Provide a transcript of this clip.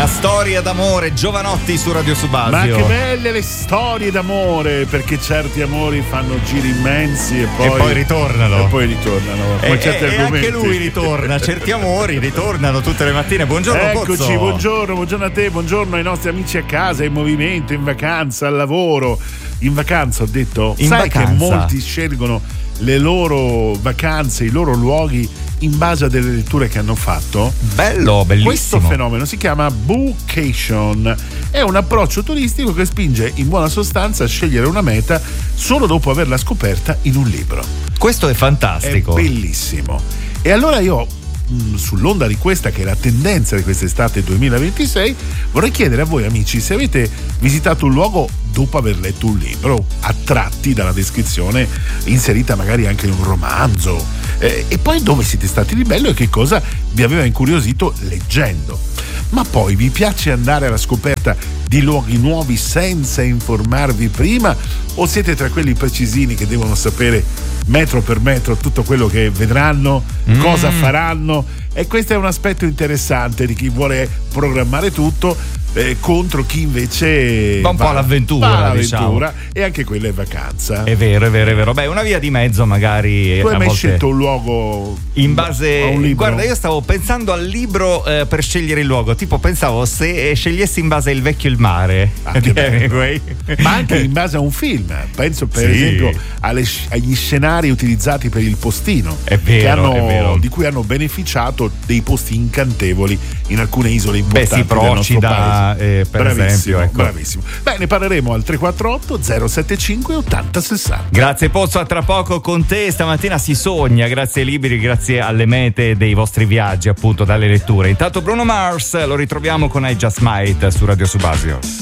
Una storia d'amore, Giovanotti su Radio Subasio. Ma che belle le storie d'amore, perché certi amori fanno giri immensi e poi ritornano. Con certi argomenti. Anche lui ritorna, certi amori ritornano tutte le mattine. Buongiorno Eccoci, Pozzo. buongiorno a te, buongiorno ai nostri amici a casa, in movimento, in vacanza, al lavoro. In vacanza ho detto, sai che molti scelgono le loro vacanze, i loro luoghi in base a delle letture che hanno fatto. Bello, bellissimo. Questo fenomeno si chiama Bookcation. È un approccio turistico che spinge in buona sostanza a scegliere una meta solo dopo averla scoperta in un libro. Questo è fantastico. È bellissimo. E allora io, sull'onda di questa che è la tendenza di quest'estate 2026, vorrei chiedere a voi amici se avete visitato un luogo dopo aver letto un libro, attratti dalla descrizione inserita magari anche in un romanzo, e poi dove siete stati di bello e che cosa vi aveva incuriosito leggendo. Ma poi vi piace andare alla scoperta di luoghi nuovi senza informarvi prima, o siete tra quelli precisini che devono sapere metro per metro tutto quello che vedranno, cosa faranno? E questo è un aspetto interessante di chi vuole programmare tutto, contro chi invece va un po' all'avventura, diciamo. E anche quella è vacanza. È vero. Beh, una via di mezzo magari. Tu hai mai scelto un luogo in base a un libro? Guarda, io stavo pensando al libro per scegliere il luogo. Tipo, pensavo se scegliessi in base a Il vecchio e il mare. Ma anche in base a un film. Penso per esempio agli scenari utilizzati per Il Postino. È vero. Di cui hanno beneficiato dei posti incantevoli in alcune isole importanti del nostro paese. Per bravissimo, esempio, ecco. Bravissimo. Beh, ne parleremo al 348 075 8060. Grazie Pozzo, a tra poco con te. Stamattina si sogna grazie ai libri, grazie alle mete dei vostri viaggi, appunto dalle letture. Intanto Bruno Mars lo ritroviamo con I Just Might su Radio Subasio.